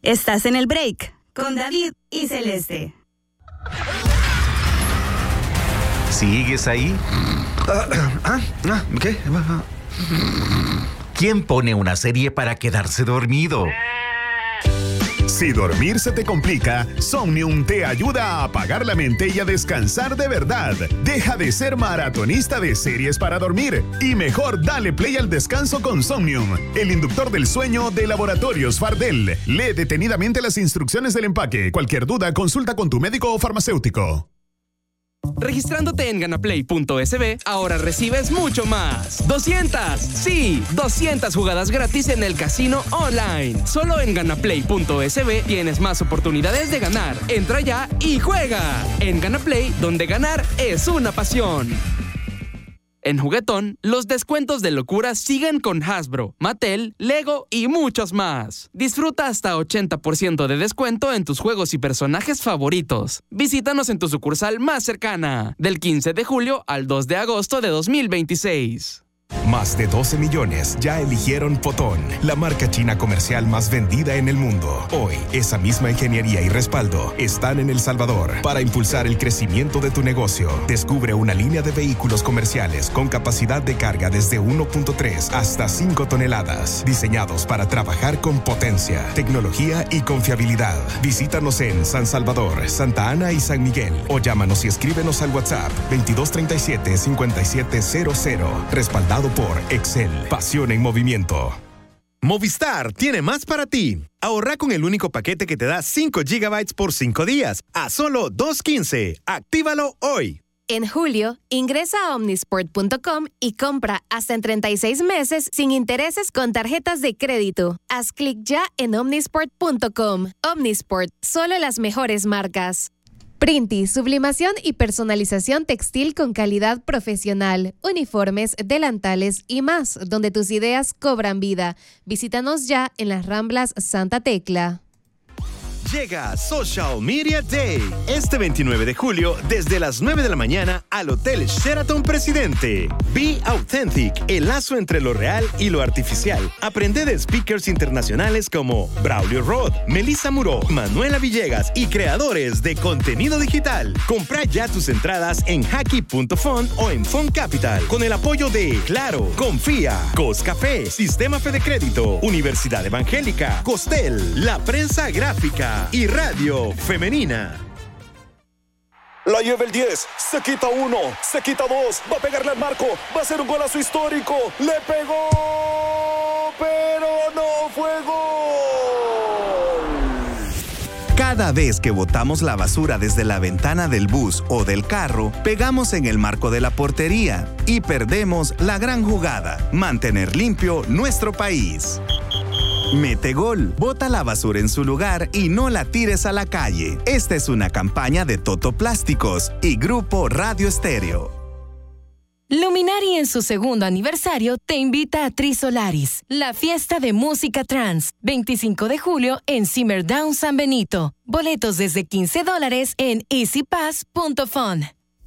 Estás en el break con David y Celeste. ¿Sigues ahí? ¿Qué? ¿Quién pone una serie para quedarse dormido? Si dormir se te complica, Somnium te ayuda a apagar la mente y a descansar de verdad. Deja de ser maratonista de series para dormir y mejor dale play al descanso con Somnium, el inductor del sueño de Laboratorios Fardel. Lee detenidamente las instrucciones del empaque. Cualquier duda, consulta con tu médico o farmacéutico. Registrándote en ganaplay.sb, ahora recibes mucho más. 200 jugadas gratis en el casino online. Solo en ganaplay.sb tienes más oportunidades de ganar. Entra ya y juega. En Ganaplay, donde ganar es una pasión. En Juguetón, los descuentos de locura siguen con Hasbro, Mattel, Lego y muchos más. Disfruta hasta 80% de descuento en tus juegos y personajes favoritos. Visítanos en tu sucursal más cercana, del 15 de julio al 2 de agosto de 2026. Más de 12 millones ya eligieron Potón, la marca china comercial más vendida en el mundo. Hoy, esa misma ingeniería y respaldo están en El Salvador para impulsar el crecimiento de tu negocio. Descubre una línea de vehículos comerciales con capacidad de carga desde 1.3 hasta 5 toneladas, diseñados para trabajar con potencia, tecnología y confiabilidad. Visítanos en San Salvador, Santa Ana y San Miguel o llámanos y escríbenos al WhatsApp 2237-5700. Respaldado por Excel. Pasión en movimiento. Movistar tiene más para ti. Ahorra con el único paquete que te da 5 GB por 5 días a solo $2.15. Actívalo hoy. En julio, ingresa a omnisport.com y compra hasta en 36 meses sin intereses con tarjetas de crédito. Haz clic ya en omnisport.com. Omnisport, solo las mejores marcas. Printi, sublimación y personalización textil con calidad profesional, uniformes, delantales y más, donde tus ideas cobran vida. Visítanos ya en las Ramblas Santa Tecla. Llega Social Media Day, este 29 de julio, desde las 9 de la mañana al Hotel Sheraton Presidente. Be Authentic, el lazo entre lo real y lo artificial. Aprende de speakers internacionales como Braulio Roth, Melissa Muró, Manuela Villegas y creadores de contenido digital. Compra ya tus entradas en Hacky.fund o en Fund Capital, con el apoyo de Claro, Confía, Coscafé, Sistema Fede Crédito, Universidad Evangélica, Costel, La Prensa Gráfica y Radio Femenina. La lleva el 10, se quita 1, se quita 2, va a pegarle al marco, va a ser un golazo histórico, le pegó, pero no fue gol. Cada vez que botamos la basura desde la ventana del bus o del carro, pegamos en el marco de la portería y perdemos la gran jugada: mantener limpio nuestro país. Mete gol, bota la basura en su lugar y no la tires a la calle. Esta es una campaña de Toto Plásticos y Grupo Radio Estéreo. Luminari en su segundo aniversario te invita a Trisolaris, la fiesta de música trans, 25 de julio en Simmerdown San Benito. Boletos desde $15 en easypass.fun.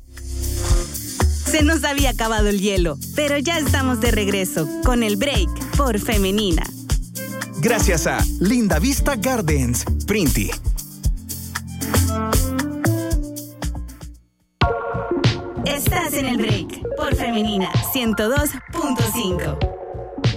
Se nos había acabado el hielo, pero ya estamos de regreso con el break por Femenina. Gracias a Linda Vista Gardens, Printi. Estás en el break por Femenina 102.5.